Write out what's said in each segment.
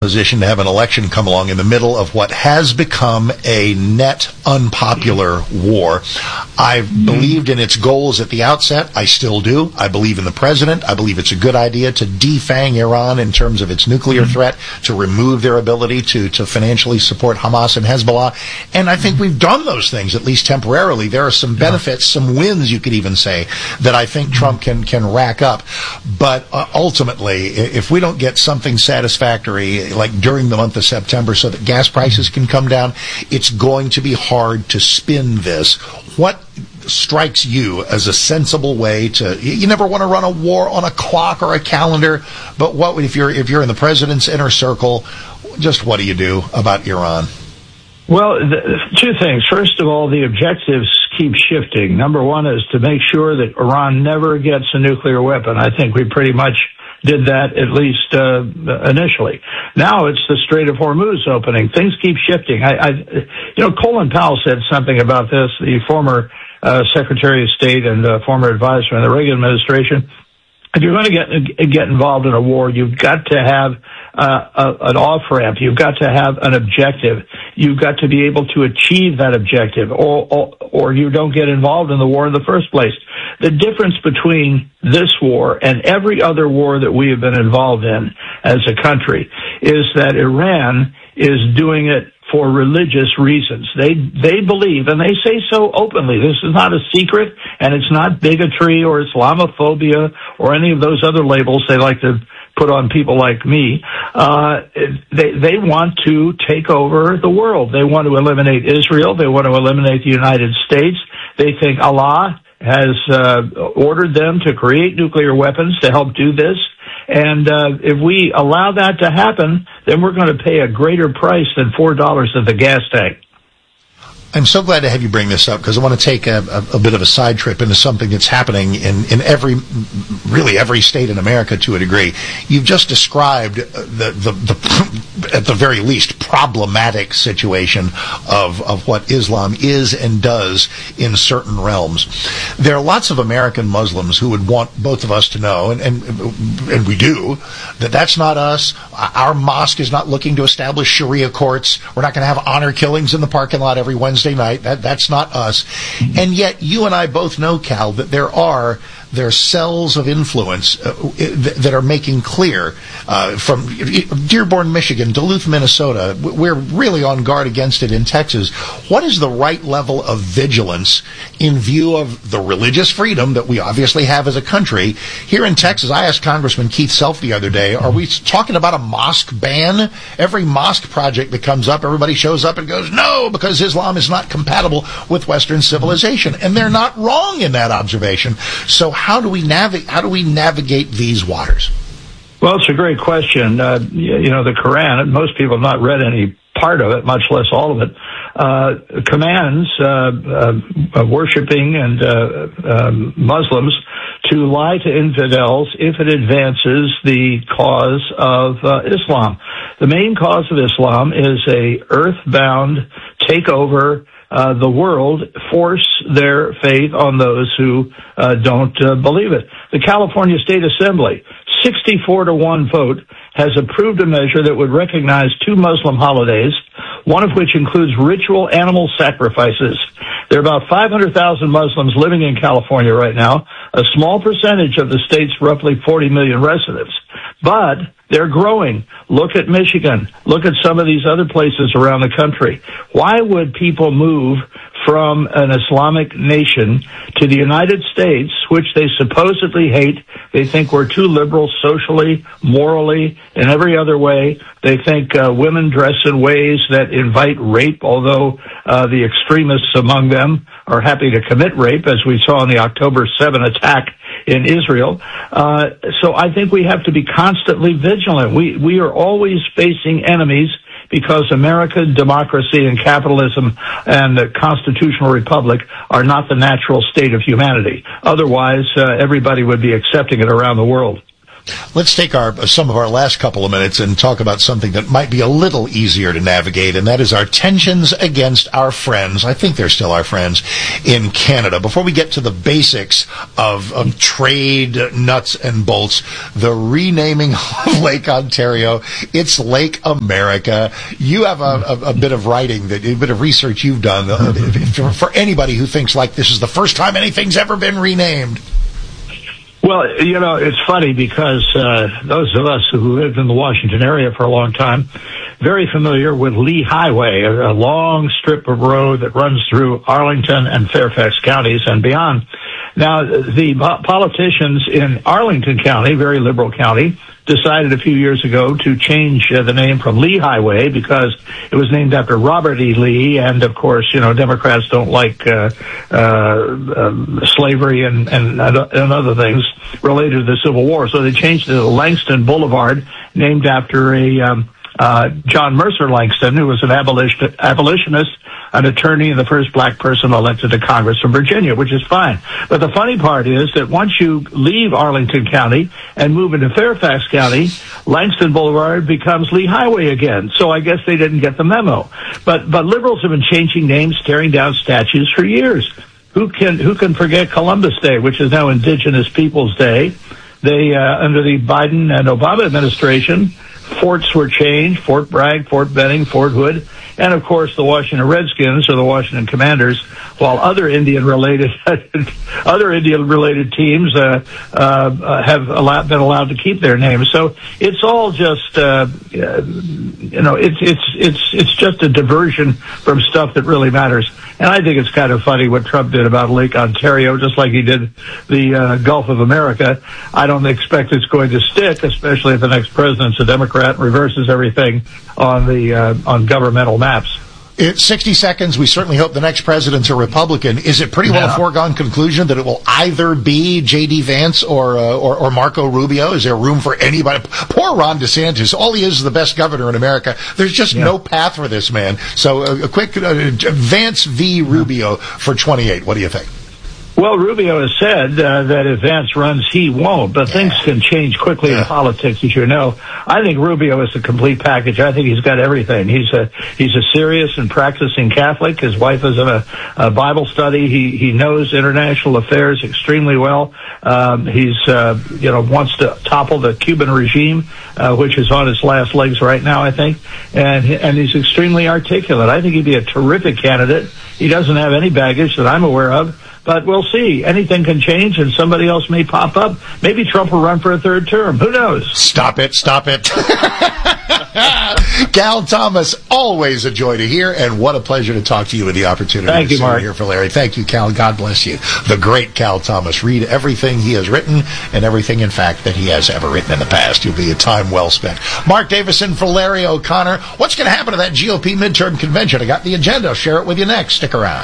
position to have an election come along in the middle of what has become a net unpopular war. I believed in its goals at the outset. I still do. I believe in the president. I believe it's a good idea to defang Iran in terms of its nuclear threat, to remove their ability to financially support Hamas and Hezbollah. And I think we've done those things, at least temporarily. There are some benefits, some wins, you could even say, that I think Trump can rack up. But ultimately, if we don't get something satisfactory like during the month of September so that gas prices can come down, it's going to be hard to spin this. What strikes you as a sensible way to, you never want to run a war on a clock or a calendar, but what if you're in the president's inner circle, just what do you do about Iran? Well, two things. First of all, the objectives keep shifting. Number one is to make sure that Iran never gets a nuclear weapon. I think we pretty much did that, at least initially. Now it's the Strait of Hormuz opening. Things keep shifting. Colin Powell said something about this, the former Secretary of State and former advisor in the Reagan administration. If you're going to get involved in a war, you've got to have an off-ramp. You've got to have an objective. You've got to be able to achieve that objective, or you don't get involved in the war in the first place. The difference between this war and every other war that we have been involved in as a country is that Iran is doing it for religious reasons. They believe, and they say so openly, this is not a secret, and it's not bigotry or Islamophobia or any of those other labels they like to put on people like me. They want to take over the world. They want to eliminate Israel. They want to eliminate the United States. They think Allah has ordered them to create nuclear weapons to help do this. And if we allow that to happen, then we're going to pay a greater price than $4 at the gas tank. I'm so glad to have you bring this up, because I want to take a bit of a side trip into something that's happening in every state in America to a degree. You've just described the at the very least problematic situation of what Islam is and does in certain realms. There are lots of American Muslims who would want both of us to know, and we do, that that's not us. Our mosque is not looking to establish Sharia courts. We're not going to have honor killings in the parking lot every Wednesday night. That's not us. And yet you and I both know, Cal, that there are cells of influence that are making clear from Dearborn, Michigan, Duluth, Minnesota. We're really on guard against it in Texas. What is the right level of vigilance in view of the religious freedom that we obviously have as a country? Here in Texas, I asked Congressman Keith Self the other day, are we talking about a mosque ban? Every mosque project that comes up, everybody shows up and goes, no, because Islam is not compatible with Western civilization. And they're not wrong in that observation. So how do we navigate these waters? Well, it's a great question. The Quran, and most people have not read any part of it, much less all of it, commands worshipping and Muslims to lie to infidels if it advances the cause of Islam. The main cause of Islam is a earthbound takeover the world, force their faith on those who don't believe it. The California State Assembly, 64-1 vote, has approved a measure that would recognize two Muslim holidays, one of which includes ritual animal sacrifices. There are about 500,000 Muslims living in California right now, a small percentage of the state's roughly 40 million residents. But they're growing. Look at Michigan. Look at some of these other places around the country. Why would people move from an Islamic nation to the United States, which they supposedly hate? They think we're too liberal socially, morally, in every other way. They think women dress in ways that invite rape, although the extremists among them are happy to commit rape, as we saw in the October 7 attack in Israel. So I think we have to be constantly vigilant. We are always facing enemies because America, democracy, and capitalism and the constitutional republic are not the natural state of humanity. Otherwise, everybody would be accepting it around the world. Let's take some of our last couple of minutes and talk about something that might be a little easier to navigate, and that is our tensions against our friends. I think they're still our friends in Canada. Before we get to the basics of trade nuts and bolts, the renaming of Lake Ontario, it's Lake America. You have a bit of writing, a bit of research you've done for anybody who thinks like this is the first time anything's ever been renamed. Well, it's funny because those of us who lived in the Washington area for a long time, very familiar with Lee Highway, a long strip of road that runs through Arlington and Fairfax counties and beyond. Now, the politicians in Arlington County, very liberal county, decided a few years ago to change the name from Lee Highway because it was named after Robert E. Lee, and of course, Democrats don't like slavery and other things related to the Civil War, so they changed it to Langston Boulevard, named after John Mercer Langston, who was an abolitionist, an attorney, and the first black person elected to Congress from Virginia, which is fine. But the funny part is that once you leave Arlington County and move into Fairfax County, Langston Boulevard becomes Lee Highway again. So I guess they didn't get the memo. But liberals have been changing names, tearing down statues for years. Who can forget Columbus Day, which is now Indigenous Peoples Day? They under the Biden and Obama administration, forts were changed: Fort Bragg, Fort Benning, Fort Hood, and of course the Washington Redskins or the Washington Commanders, while other Indian-related teams have been allowed to keep their names. So it's all just it's just a diversion from stuff that really matters. And I think it's kind of funny what Trump did about Lake Ontario, just like he did the Gulf of America. I don't expect it's going to stick, especially if the next president's a Democrat and reverses everything on governmental maps. It's 60 seconds. We certainly hope the next president's a Republican. Is it pretty well a foregone conclusion that it will either be J.D. Vance or Marco Rubio? Is there room for anybody? Poor Ron DeSantis. All he is the best governor in America. There's just no path for this man. So a quick Vance v. Rubio for 28. What do you think? Well, Rubio has said that if Vance runs, he won't. But things can change quickly in politics, as you know. I think Rubio is a complete package. I think he's got everything. He's a serious and practicing Catholic. His wife is in a Bible study. He knows international affairs extremely well. He's wants to topple the Cuban regime, which is on its last legs right now, I think. And he's extremely articulate. I think he'd be a terrific candidate. He doesn't have any baggage that I'm aware of. But we'll see. Anything can change, and somebody else may pop up. Maybe Trump will run for a third term. Who knows? Stop it. Cal Thomas, always a joy to hear, and what a pleasure to talk to you with the opportunity Thank to you, Mark. Here for Larry. Thank you, Cal. God bless you. The great Cal Thomas. Read everything he has written and everything, in fact, that he has ever written in the past. You'll be a time well spent. Mark Davison for Larry O'Connor. What's going to happen to that GOP midterm convention? I got the agenda. I'll share it with you next. Stick around.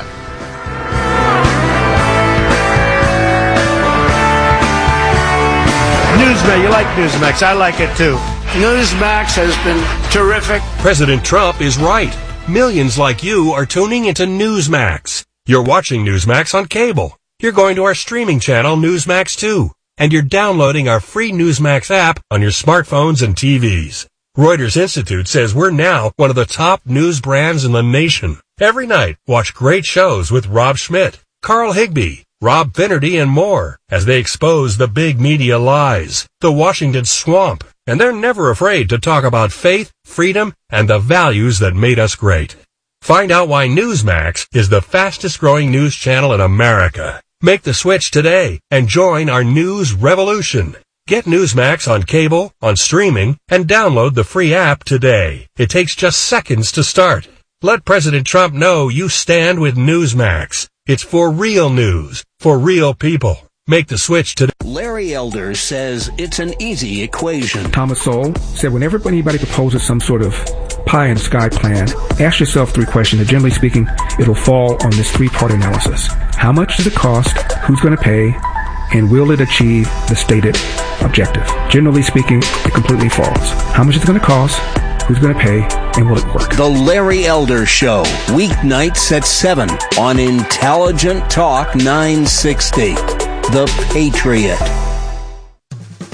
Newsmax, you like Newsmax. I like it too. Newsmax has been terrific. President Trump is right. Millions like you are tuning into Newsmax. You're watching Newsmax on cable. You're going to our streaming channel, Newsmax 2. And you're downloading our free Newsmax app on your smartphones and TVs. Reuters Institute says we're now one of the top news brands in the nation. Every night, watch great shows with Rob Schmidt, Carl Higbie, Rob Finnerty, and more as they expose the big media lies, the Washington swamp, and they're never afraid to talk about faith, freedom, and the values that made us great. Find out why Newsmax is the fastest growing news channel in America. Make the switch today and join our news revolution. Get Newsmax on cable, on streaming, and download the free app today. It takes just seconds to start. Let President Trump know you stand with Newsmax. It's for real news, for real people. Make the switch today. Larry Elder says it's an easy equation. Thomas Sowell said whenever anybody proposes some sort of pie in the sky plan, ask yourself three questions. And generally speaking, it'll fall on this three-part analysis. How much does it cost? Who's going to pay? And will it achieve the stated objective? Generally speaking, it completely falls. How much is it going to cost? Who's going to pay? And will it work? The Larry Elder Show, weeknights at 7 on Intelligent Talk 960. The Patriot.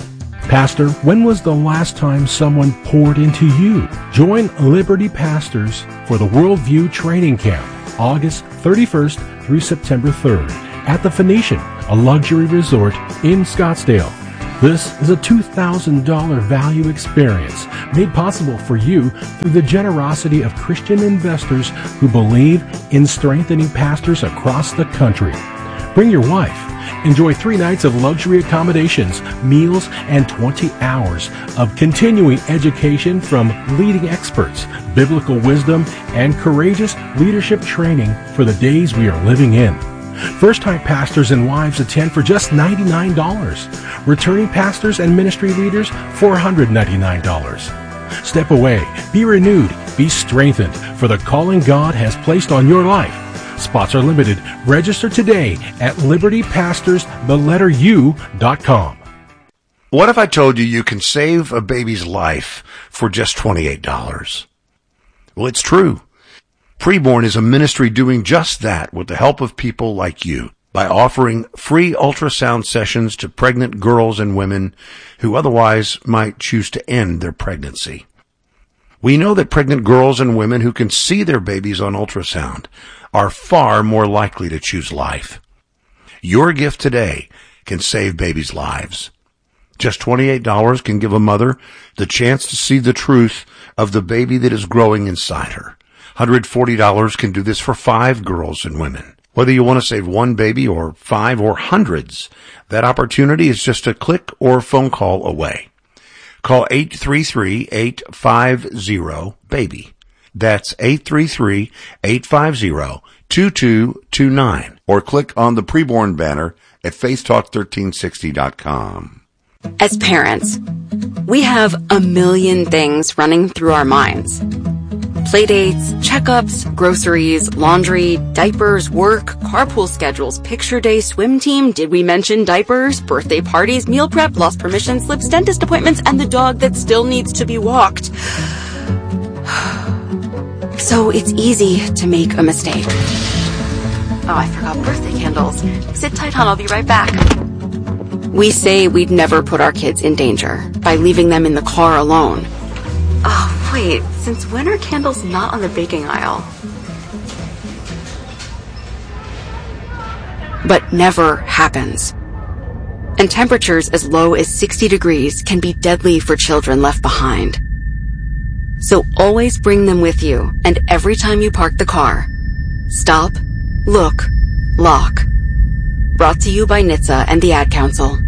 Pastor, when was the last time someone poured into you? Join Liberty Pastors for the Worldview Training Camp, August 31st through September 3rd at the Phoenician, a luxury resort in Scottsdale. This is a $2,000 value experience made possible for you through the generosity of Christian investors who believe in strengthening pastors across the country. Bring your wife. Enjoy 3 nights of luxury accommodations, meals, and 20 hours of continuing education from leading experts, biblical wisdom, and courageous leadership training for the days we are living in. First-time pastors and wives attend for just $99. Returning pastors and ministry leaders, $499. Step away, be renewed, be strengthened for the calling God has placed on your life. Spots are limited. Register today at libertypastors.com. What if I told you you can save a baby's life for just $28? Well, it's true. Preborn is a ministry doing just that with the help of people like you by offering free ultrasound sessions to pregnant girls and women who otherwise might choose to end their pregnancy. We know that pregnant girls and women who can see their babies on ultrasound are far more likely to choose life. Your gift today can save babies' lives. Just $28 can give a mother the chance to see the truth of the baby that is growing inside her. $140 can do this for 5 girls and women. Whether you want to save 1 baby or 5 or hundreds, that opportunity is just a click or phone call away. Call 833-850-BABY. That's 833-850-2229. Or click on the Preborn banner at faithtalk1360.com. As parents, we have a million things running through our minds. Playdates, checkups, groceries, laundry, diapers, work, carpool schedules, picture day, swim team, did we mention diapers, birthday parties, meal prep, lost permission slips, dentist appointments, and the dog that still needs to be walked. So it's easy to make a mistake. Oh, I forgot birthday candles. Sit tight, hon, I'll be right back. We say we'd never put our kids in danger by leaving them in the car alone. Oh, wait, since when are candles not on the baking aisle? But never happens. And temperatures as low as 60 degrees can be deadly for children left behind. So always bring them with you, and every time you park the car, stop, look, lock. Brought to you by NHTSA and the Ad Council.